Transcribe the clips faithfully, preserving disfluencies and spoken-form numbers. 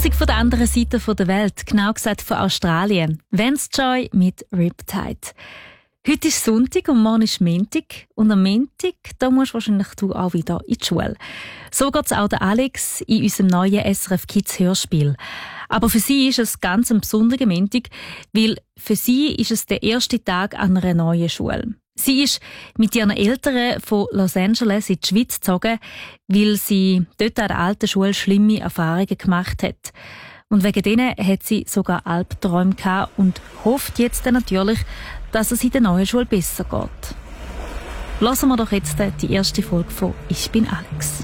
Musik von der anderen Seite der Welt, genau gesagt von Australien. Vance Joy mit Riptide. Heute ist Sonntag und morgen ist Montag. Und am Montag, da musst wahrscheinlich du auch wieder in die Schule. So geht es auch der Alex in unserem neuen S R F Kids Hörspiel. Aber für sie ist es ganz ein besonderer Montag, weil für sie ist es der erste Tag an einer neuen Schule. Sie ist mit ihren Eltern von Los Angeles in die Schweiz gezogen, weil sie dort an der alten Schule schlimme Erfahrungen gemacht hat. Und wegen denen hat sie sogar Albträume gehabt und hofft jetzt natürlich, dass es in der neuen Schule besser geht. Hören wir doch jetzt die erste Folge von «Ich bin Alex».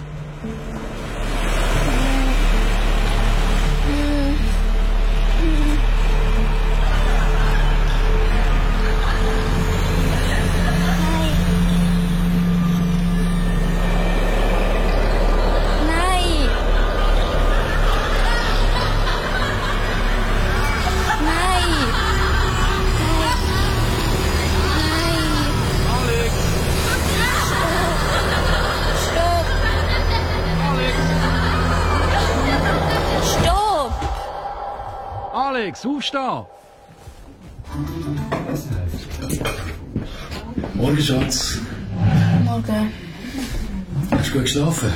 Alex, aufstehen! Morgen, Schatz. Morgen. Hast du gut geschlafen?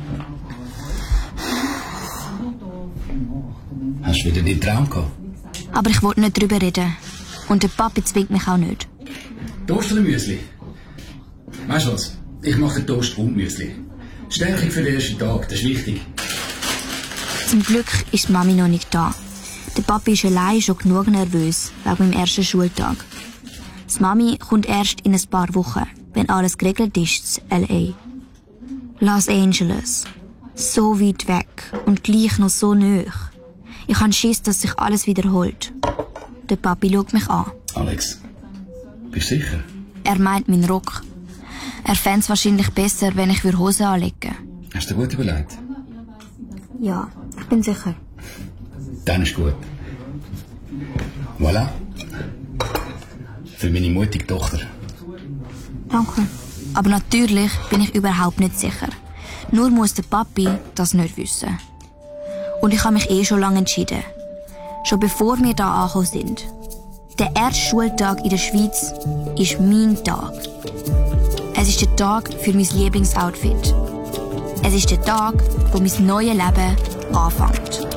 Hast du wieder deinen Traum gehabt? Aber ich wollte nicht darüber reden. Und der Papi zwingt mich auch nicht. Toast oder Müsli? Weißt du was? Ich mache den Toast und Müsli. Stärkung für den ersten Tag, das ist wichtig. Zum Glück ist die Mami noch nicht da. Der Papi ist allein schon genug nervös wegen meinem ersten Schultag. Die Mami kommt erst in ein paar Wochen, wenn alles geregelt ist in L A. Los Angeles. So weit weg und gleich noch so nahe. Ich habe Schiss, dass sich alles wiederholt. Der Papi schaut mich an. Alex, bist du sicher? Er meint meinen Rock. Er fände es wahrscheinlich besser, wenn ich Hose anlegen würde. Hast du dir gut überlegt? Ja, ich bin sicher. Dann ist gut. Voilà. Für meine mutige Tochter. Danke. Aber natürlich bin ich überhaupt nicht sicher. Nur muss der Papi das nicht wissen. Und ich habe mich eh schon lange entschieden. Schon bevor wir da angekommen sind. Der erste Schultag in der Schweiz ist mein Tag. Es ist der Tag für mein Lieblingsoutfit. Es ist der Tag, wo mein neues Leben anfängt.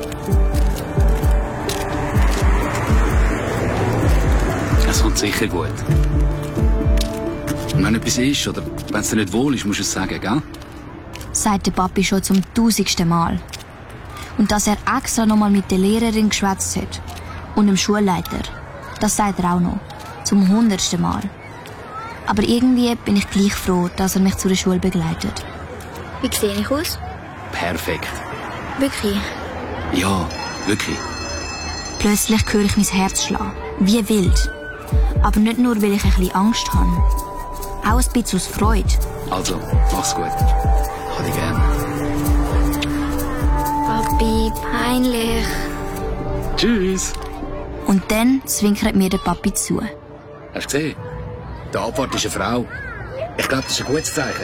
Es kommt sicher gut. Und wenn etwas ist, oder wenn es dir nicht wohl ist, musst du es sagen, gell? Sagt der Papi schon zum tausendsten Mal. Und dass er extra nochmal mit der Lehrerin geschwätzt hat. Und dem Schulleiter. Das sagt er auch noch. Zum hundertsten Mal. Aber irgendwie bin ich gleich froh, dass er mich zu der Schule begleitet. Wie sehe ich aus? Perfekt. Wirklich? Ja, wirklich. Plötzlich höre ich mein Herz schlagen. Wie wild. Aber nicht nur, weil ich ein bisschen Angst habe. Auch ein bisschen aus Freude. Also, mach's gut. Ich hab dich gern. Papi, peinlich. Tschüss. Und dann zwinkert mir der Papi zu. Hast du gesehen? Der Abwart ist eine Frau. Ich glaube, das ist ein gutes Zeichen.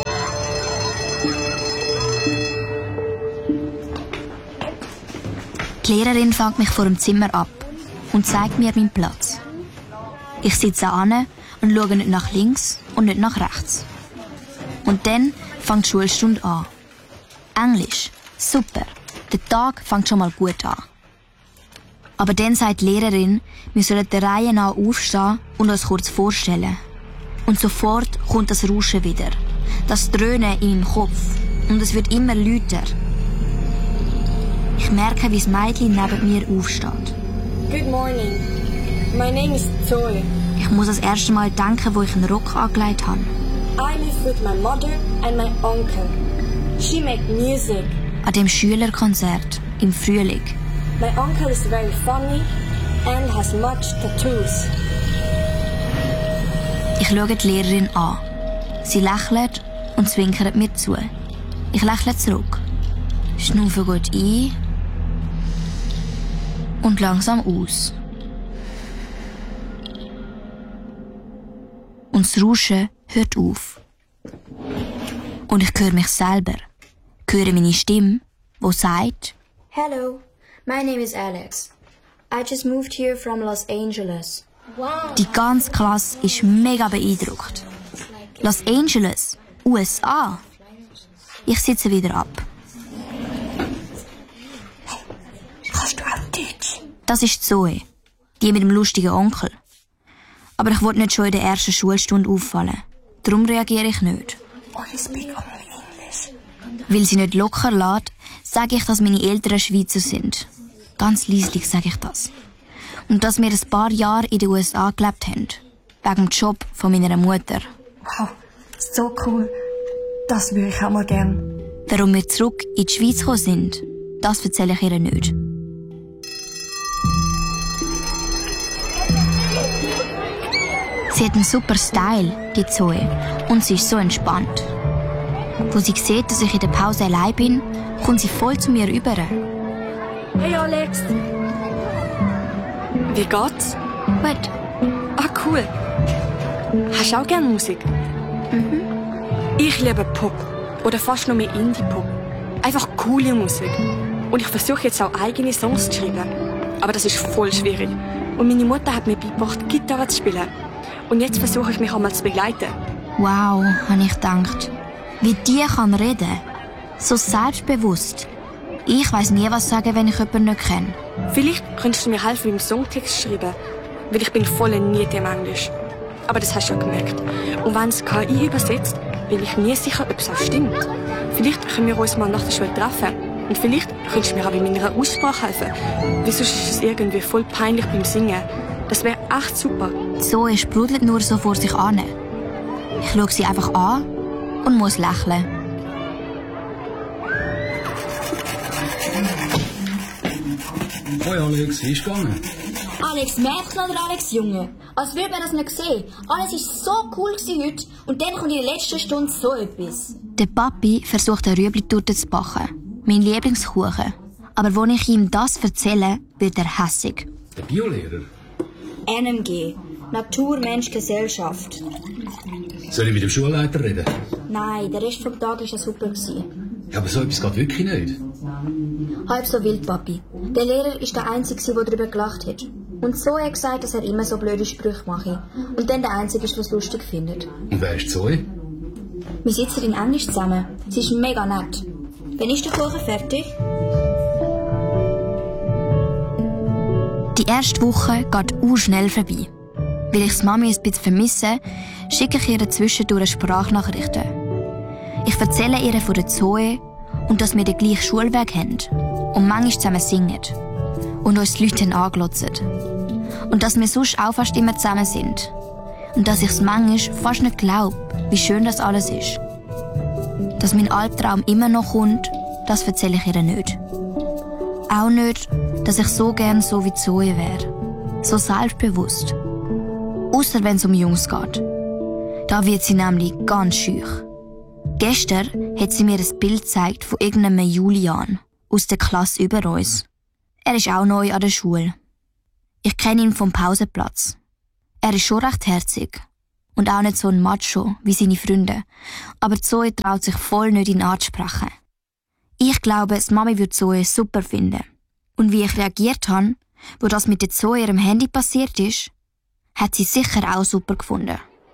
Die Lehrerin fängt mich vor dem Zimmer ab und zeigt mir meinen Platz. Ich sitze an und schaue nicht nach links und nicht nach rechts. Und dann fängt die Schulstunde an. Englisch. Super. Der Tag fängt schon mal gut an. Aber dann sagt die Lehrerin, wir sollen der Reihe nach aufstehen und uns kurz vorstellen. Und sofort kommt das Rauschen wieder. Das Dröhnen in meinem Kopf. Und es wird immer lauter. Ich merke, wie das Mädchen neben mir aufsteht. Good morning. My name is Zoe. Ich muss das erste Mal denken, wo ich einen Rock angelegt habe. I live with my mother and my uncle. She make music. An dem Schülerkonzert im Frühling. My uncle is very funny and has much tattoos. Ich schaue die Lehrerin an. Sie lächelt und zwinkert mir zu. Ich lächle zurück. Schnaufe gut ein und langsam aus. Und das Rauschen hört auf. Und ich höre mich selber. Ich höre meine Stimme, die sagt: Hello, My name is Alex. I just moved here from Los Angeles. Wow. Die ganze Klasse ist mega beeindruckt. Los Angeles, U S A. Ich sitze wieder ab. Kannst du auch Deutsch? Das ist Zoe, die mit dem lustigen Onkel. Aber ich wollte nicht schon in der ersten Schulstunde auffallen. Darum reagiere ich nicht. Oh, you speak only English. Weil sie nicht locker lässt, sage ich, dass meine Eltern Schweizer sind. Ganz leislich sage ich das. Und dass wir ein paar Jahre in den U S A gelebt haben. Wegen dem Job von meiner Mutter. Wow, so cool. Das würde ich auch mal gern. Warum wir zurück in die Schweiz gekommen sind, das erzähle ich ihr nicht. Sie hat einen super Style, die Zoe, und sie ist so entspannt. Wo sie sieht, dass ich in der Pause allein bin, kommt sie voll zu mir rüber. Hey Alex! Wie geht's? Gut. Ah, cool. Hast du auch gerne Musik? Mhm. Ich liebe Pop. Oder fast noch mehr Indie-Pop. Einfach coole Musik. Und ich versuche jetzt auch eigene Songs zu schreiben. Aber das ist voll schwierig. Und meine Mutter hat mir beigebracht, Gitarre zu spielen. Und jetzt versuche ich mich einmal zu begleiten. Wow, habe ich gedacht. Wie die kann reden. So selbstbewusst. Ich weiss nie, was sagen, wenn ich jemanden nicht kenne. Vielleicht könntest du mir helfen beim Songtext schreiben. Weil ich bin voll Niete im Englisch. Aber das hast du ja gemerkt. Und wenn es K I übersetzt, bin ich nie sicher, ob es auch stimmt. Vielleicht können wir uns mal nach der Schule treffen. Und vielleicht könntest du mir auch bei meiner Aussprache helfen. Weil sonst ist es irgendwie voll peinlich beim Singen. Das wäre echt super. Zoe sprudelt nur so vor sich an. Ich schaue sie einfach an und muss lächeln. Hoi Alex, wie ist es gegangen? Alex Mädchen oder Alex Junge? Als würde man das nicht sehen. Alles war so cool heute und dann kommt in der letzten Stunde so etwas. Der Papi versucht eine Rüebli-Torte zu backen. Mein Lieblingskuchen. Aber wenn ich ihm das erzähle, wird er hässig. Der Biolehrer? N M G. Natur, Mensch, Gesellschaft. Soll ich mit dem Schulleiter reden? Nein, der Rest vom Tag war super. Ja, aber so etwas geht wirklich nicht. Halb so wild, Papi. Der Lehrer war der Einzige, der darüber gelacht hat. Und so hat er gesagt, dass er immer so blöde Sprüche mache. Und dann der Einzige ist, der es lustig findet. Und wer ist Zoe? Wir sitzen in Englisch zusammen. Sie ist mega nett. Wann ist der Kuchen fertig? Die erste Woche geht urschnell vorbei. Weil ich die Mami ein bisschen vermisse, schicke ich ihr zwischendurch Sprachnachrichten. Ich erzähle ihr von der Zoe und dass wir den gleichen Schulweg haben und manchmal zusammen singen und uns die Leute anglotzen. Und dass wir sonst auch fast immer zusammen sind. Und dass ich es manchmal fast nicht glaube, wie schön das alles ist. Dass mein Albtraum immer noch kommt, das erzähle ich ihr nicht. Auch nicht, dass ich so gern so wie Zoe wäre. So selbstbewusst. Ausser wenn es um Jungs geht. Da wird sie nämlich ganz schüch. Gestern hat sie mir ein Bild gezeigt von irgendeinem Julian aus der Klasse über uns. Er ist auch neu an der Schule. Ich kenne ihn vom Pausenplatz. Er ist schon recht herzig. Und auch nicht so ein Macho wie seine Freunde. Aber Zoe traut sich voll nicht, ihn anzusprechen. Ich glaube, die Mami würde Zoe super finden. Und wie ich reagiert habe, wo das mit der Zoe ihrem Handy passiert ist, hat sie sicher auch super gefunden.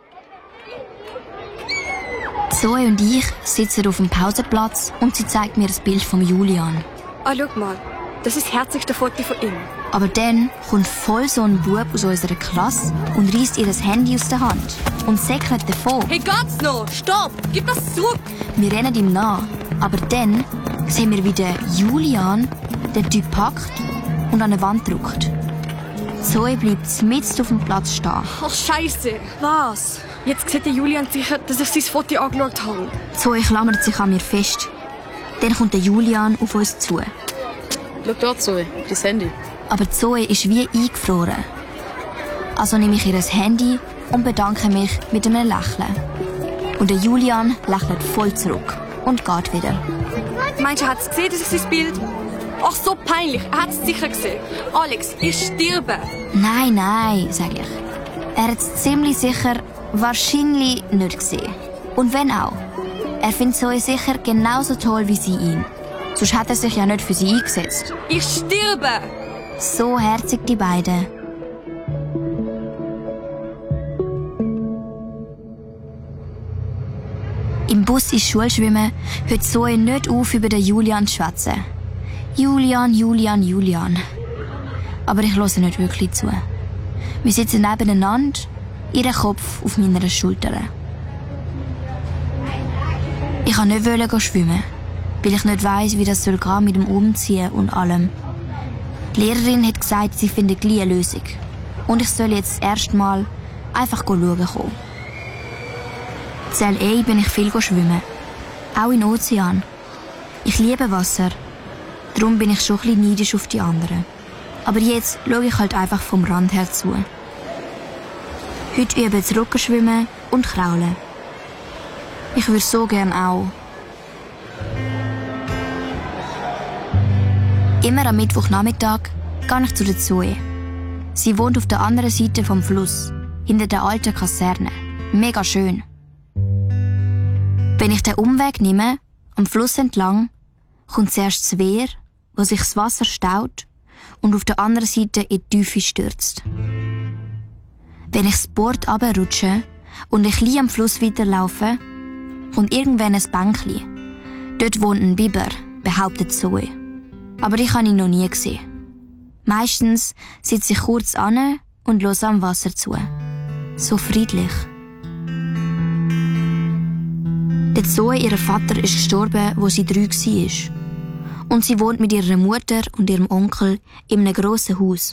Zoe und ich sitzen auf dem Pausenplatz und sie zeigt mir das Bild von Julian. Ah, schau mal. Das ist das herzigste Foto von ihm. Aber dann kommt voll so ein Bub aus unserer Klasse und reißt ihr das Handy aus der Hand und säckelt davon. Hey, geht's noch? Stopp! Gib das zurück! Wir rennen ihm nach, aber dann sehen wir, wie der Julian den Typ packt und an eine Wand drückt. Zoe bleibt mitten auf dem Platz stehen. Ach, Scheiße! Was? Jetzt sieht der Julian sicher, dass ich sein Foto angeschaut habe. Zoe klammert sich an mir fest. Dann kommt der Julian auf uns zu. Schau dort, Zoe, das Handy. Aber Zoe ist wie eingefroren. Also nehme ich ihr das Handy und bedanke mich mit einem Lächeln. Und der Julian lächelt voll zurück und geht wieder. Meinst du, er hat es gesehen, das ist sein Bild? Ach, so peinlich. Er hat es sicher gesehen. Alex, ich sterbe. Nein, nein, sage ich. Er hat es ziemlich sicher wahrscheinlich nicht gesehen. Und wenn auch. Er findet Zoe sicher genauso toll wie sie ihn. Sonst hat er sich ja nicht für sie eingesetzt. Ich sterbe! So herzig die beiden. Im Bus ins Schulschwimmen hört Zoe nicht auf, über den Julian zu schwätzen. Julian, Julian, Julian. Aber ich höre nicht wirklich zu. Wir sitzen nebeneinander, ihr Kopf auf meiner Schulter. Ich wollte nicht gehen schwimmen, weil ich nicht weiss, wie das soll gehen mit dem Umziehen und allem. Die Lehrerin hat gesagt, sie findet gleich eine Lösung. Und ich soll jetzt erst mal einfach schauen kommen. In L A bin ich viel schwimmen. Auch in Ozean. Ich liebe Wasser. Darum bin ich schon ein bisschen neidisch auf die anderen. Aber jetzt schaue ich halt einfach vom Rand her zu. Heute übe ich Rückenschwimmen und Kraulen. Ich würde so gern auch. Immer am Mittwochnachmittag gehe ich zu der Zoe. Sie wohnt auf der anderen Seite vom Fluss, hinter der alten Kaserne. Mega schön. Wenn ich den Umweg nehme, am Fluss entlang, kommt zuerst das Wehr, wo sich das Wasser staut und auf der anderen Seite in die Tiefe stürzt. Wenn ich das Board runterrutsche und ein bisschen am Fluss weiterlaufe, kommt irgendwann ein Bänkchen. Dort wohnt ein Biber, behauptet Zoe. Aber ich habe ihn noch nie gesehen. Meistens sitze ich kurz an und höre am Wasser zu. So friedlich. Der Zoe, ihr Vater, ist gestorben, wo sie drei war. Und sie wohnt mit ihrer Mutter und ihrem Onkel in einem grossen Haus.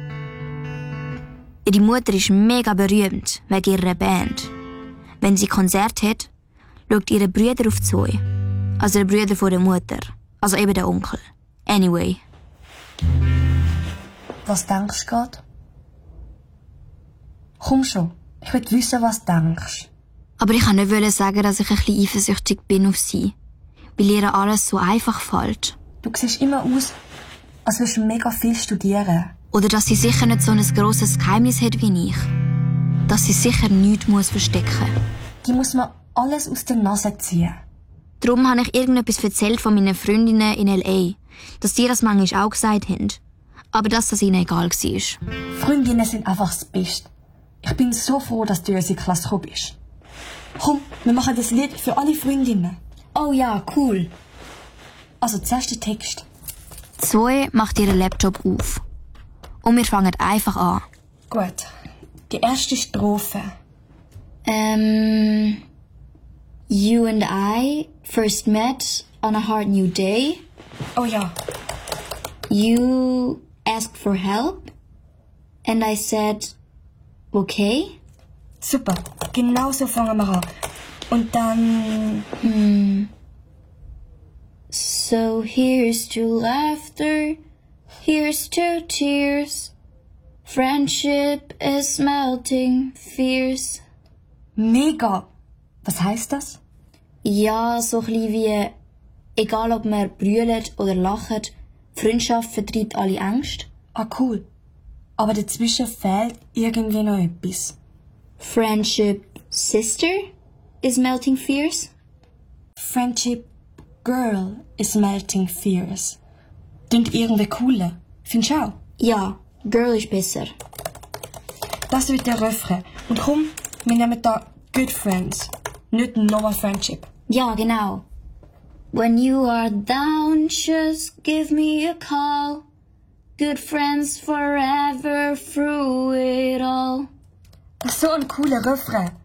Ihre Mutter ist mega berühmt wegen ihrer Band. Wenn sie Konzert hat, schaut ihre Brüder auf Zoe. Also der Brüder von der Mutter. Also eben der Onkel. Anyway. Was denkst du gerade? Komm schon, ich will wissen, was du denkst. Aber ich wollte nicht sagen, dass ich ein bisschen eifersüchtig bin auf sie. Weil ihr alles so einfach fällt. Du siehst immer aus, als würdest du mega viel studieren. Oder dass sie sicher nicht so ein grosses Geheimnis hat wie ich. Dass sie sicher nichts muss verstecken. Die muss man alles aus der Nase ziehen. Darum habe ich irgendetwas erzählt von meinen Freundinnen in L A, dass die das manchmal auch gesagt haben. Aber dass das ihnen egal war. Freundinnen sind einfach das Beste. Ich bin so froh, dass du in unsere Klasse gekommen bist. Komm, wir machen das Lied für alle Freundinnen. Oh ja, cool. Also zuerst der Text. Zoe macht ihren Laptop auf. Und wir fangen einfach an. Gut. Die erste Strophe. Ähm... You and I first met on a hard new day. Oh ja. You asked for help. And I said, okay. Super. Genau so fangen wir an. Und dann... Hmm. So here's to laughter, here's to tears. Friendship is melting fierce. Mega! Was heisst das? Ja, so ein bisschen wie, egal ob man brüllt oder lacht, Freundschaft vertreibt alle Ängste. Ah, cool. Aber dazwischen fehlt irgendwie noch etwas. Friendship sister is melting fierce. Friendship girl is melting fierce. Klingt irgendwie cooler. Findest du auch? Ja, girl ist besser. Das wird der Refrain. Und komm, wir nehmen da good friends. Nicht nochmal friendship. Ja, genau. When you are down, just give me a call. Good friends forever through it all. So ein cooler Refrain.